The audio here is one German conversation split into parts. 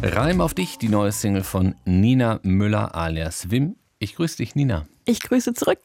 Reim auf dich, die neue Single von Nina Müller alias Wim. Ich grüße dich, Nina. Ich grüße zurück.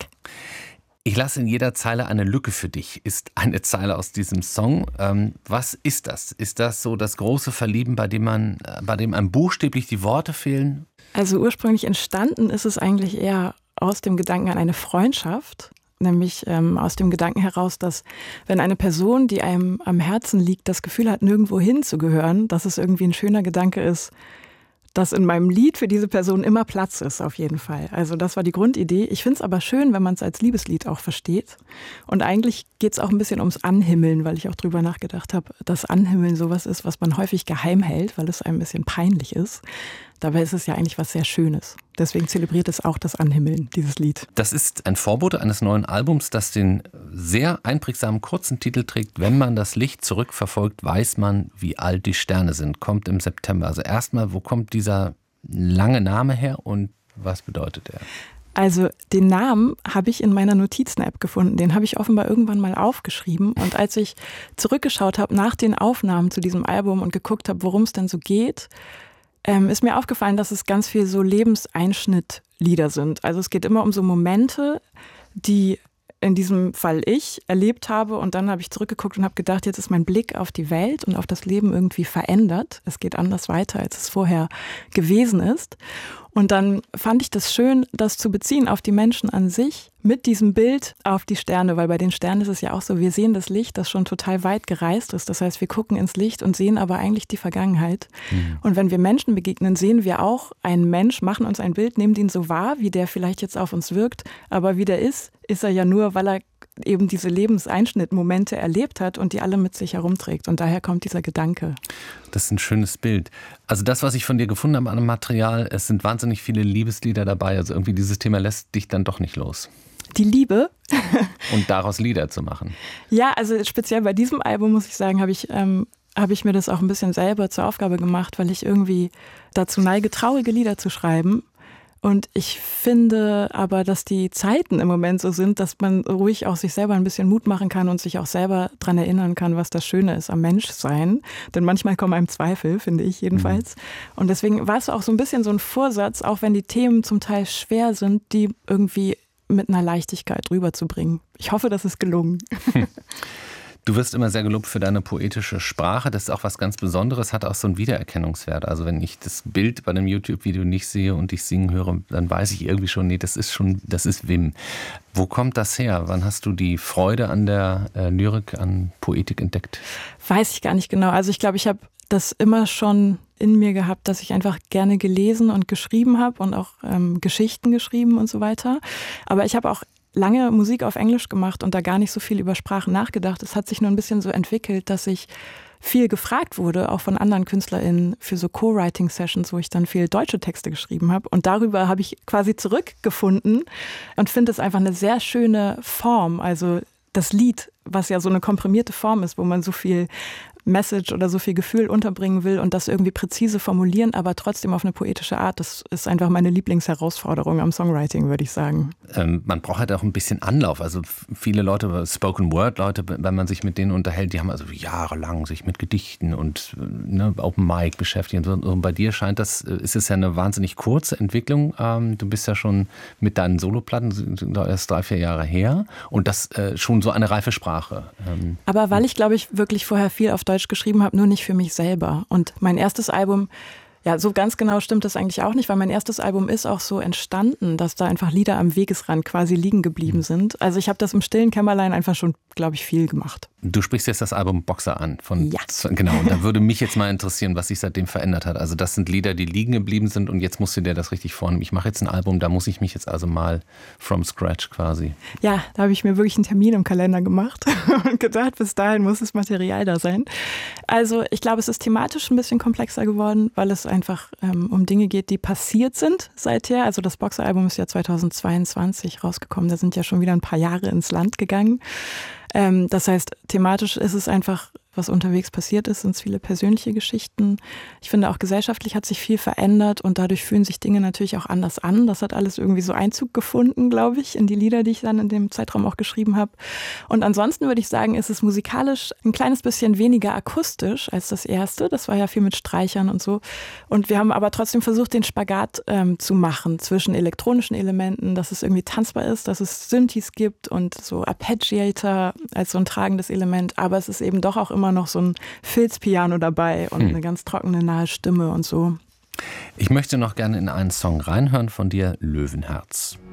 Ich lasse in jeder Zeile eine Lücke für dich, ist eine Zeile aus diesem Song. Was ist das? Ist das so das große Verlieben, bei dem einem buchstäblich die Worte fehlen? Also ursprünglich entstanden ist es eigentlich eher aus dem Gedanken an eine Freundschaft. Nämlich aus dem Gedanken heraus, dass wenn eine Person, die einem am Herzen liegt, das Gefühl hat, nirgendwo hinzugehören, dass es irgendwie ein schöner Gedanke ist, dass in meinem Lied für diese Person immer Platz ist, auf jeden Fall. Also das war die Grundidee. Ich finde es aber schön, wenn man es als Liebeslied auch versteht. Und eigentlich geht es auch ein bisschen ums Anhimmeln, weil ich auch drüber nachgedacht habe, dass Anhimmeln sowas ist, was man häufig geheim hält, weil es einem ein bisschen peinlich ist. Dabei ist es ja eigentlich was sehr Schönes. Deswegen zelebriert es auch das Anhimmeln, dieses Lied. Das ist ein Vorbote eines neuen Albums, das den sehr einprägsamen kurzen Titel trägt. Wenn man das Licht zurückverfolgt, weiß man, wie alt die Sterne sind. Kommt im September. Also erstmal, wo kommt dieser lange Name her und was bedeutet er? Also den Namen habe ich in meiner Notizen-App gefunden. Den habe ich offenbar irgendwann mal aufgeschrieben. Und als ich zurückgeschaut habe nach den Aufnahmen zu diesem Album und geguckt habe, worum es denn so geht, ist mir aufgefallen, dass es ganz viel so Lebenseinschnittlieder sind. Also es geht immer um so Momente, die in diesem Fall ich erlebt habe. Und dann habe ich zurückgeguckt und habe gedacht, jetzt ist mein Blick auf die Welt und auf das Leben irgendwie verändert. Es geht anders weiter, als es vorher gewesen ist. Und dann fand ich das schön, das zu beziehen auf die Menschen an sich mit diesem Bild auf die Sterne, weil bei den Sternen ist es ja auch so, wir sehen das Licht, das schon total weit gereist ist. Das heißt, wir gucken ins Licht und sehen aber eigentlich die Vergangenheit. Mhm. Und wenn wir Menschen begegnen, sehen wir auch einen Mensch, machen uns ein Bild, nehmen den so wahr, wie der vielleicht jetzt auf uns wirkt. Aber wie der ist er ja nur, weil er eben diese Lebenseinschnittmomente erlebt hat und die alle mit sich herumträgt. Und daher kommt dieser Gedanke. Das ist ein schönes Bild. Also das, was ich von dir gefunden habe an dem Material, es sind wahnsinnig viele Liebeslieder dabei. Also irgendwie dieses Thema lässt dich dann doch nicht los. Die Liebe. Und daraus Lieder zu machen. Ja, also speziell bei diesem Album, muss ich sagen, habe ich mir das auch ein bisschen selber zur Aufgabe gemacht, weil ich irgendwie dazu neige, traurige Lieder zu schreiben. Und ich finde aber, dass die Zeiten im Moment so sind, dass man ruhig auch sich selber ein bisschen Mut machen kann und sich auch selber daran erinnern kann, was das Schöne ist am Menschsein. Denn manchmal kommen einem Zweifel, finde ich jedenfalls. Und deswegen war es auch so ein bisschen so ein Vorsatz, auch wenn die Themen zum Teil schwer sind, die irgendwie mit einer Leichtigkeit rüberzubringen. Ich hoffe, das ist gelungen. Du wirst immer sehr gelobt für deine poetische Sprache. Das ist auch was ganz Besonderes, hat auch so einen Wiedererkennungswert. Also wenn ich das Bild bei einem YouTube-Video nicht sehe und dich singen höre, dann weiß ich irgendwie schon, nee, das ist Wim. Wo kommt das her? Wann hast du die Freude an der Lyrik, an Poetik entdeckt? Weiß ich gar nicht genau. Also ich glaube, ich habe das immer schon in mir gehabt, dass ich einfach gerne gelesen und geschrieben habe und auch Geschichten geschrieben und so weiter. Aber ich habe auch lange Musik auf Englisch gemacht und da gar nicht so viel über Sprachen nachgedacht. Es hat sich nur ein bisschen so entwickelt, dass ich viel gefragt wurde, auch von anderen KünstlerInnen für so Co-Writing-Sessions, wo ich dann viel deutsche Texte geschrieben habe. Und darüber habe ich quasi zurückgefunden und finde es einfach eine sehr schöne Form. Also das Lied, was ja so eine komprimierte Form ist, wo man so viel Message oder so viel Gefühl unterbringen will und das irgendwie präzise formulieren, aber trotzdem auf eine poetische Art. Das ist einfach meine Lieblingsherausforderung am Songwriting, würde ich sagen. Man braucht halt auch ein bisschen Anlauf. Also viele Leute, Spoken-Word-Leute, wenn man sich mit denen unterhält, die haben also jahrelang sich mit Gedichten und Open Mic beschäftigt. Und bei dir ist es ja eine wahnsinnig kurze Entwicklung. Du bist ja schon mit deinen Soloplatten erst 3-4 Jahre her und das schon so eine reife Sprache. Aber weil ich, glaube ich, wirklich vorher viel auf Deutsch geschrieben habe, nur nicht für mich selber. Und mein erstes Album, ja, so ganz genau stimmt das eigentlich auch nicht, weil mein erstes Album ist auch so entstanden, dass da einfach Lieder am Wegesrand quasi liegen geblieben sind. Also ich habe das im stillen Kämmerlein einfach schon, glaube ich, viel gemacht. Du sprichst jetzt das Album Boxer an. Ja. Genau, und da würde mich jetzt mal interessieren, was sich seitdem verändert hat. Also das sind Lieder, die liegen geblieben sind und jetzt musst du dir das richtig vornehmen. Ich mache jetzt ein Album, da muss ich mich jetzt also mal from scratch quasi. Ja, da habe ich mir wirklich einen Termin im Kalender gemacht und gedacht, bis dahin muss das Material da sein. Also ich glaube, es ist thematisch ein bisschen komplexer geworden, weil es einfach um Dinge geht, die passiert sind seither. Also das Boxer-Album ist ja 2022 rausgekommen, da sind ja schon wieder ein paar Jahre ins Land gegangen. Das heißt, thematisch ist es einfach was unterwegs passiert ist, sind es viele persönliche Geschichten. Ich finde auch gesellschaftlich hat sich viel verändert und dadurch fühlen sich Dinge natürlich auch anders an. Das hat alles irgendwie so Einzug gefunden, glaube ich, in die Lieder, die ich dann in dem Zeitraum auch geschrieben habe. Und ansonsten würde ich sagen, ist es musikalisch ein kleines bisschen weniger akustisch als das erste. Das war ja viel mit Streichern und so. Und wir haben aber trotzdem versucht, den Spagat zu machen zwischen elektronischen Elementen, dass es irgendwie tanzbar ist, dass es Synthes gibt und so Arpeggiator als so ein tragendes Element. Aber es ist eben doch auch immer noch so ein Filzpiano dabei und eine ganz trockene, nahe Stimme und so. Ich möchte noch gerne in einen Song reinhören von dir, Löwenherz.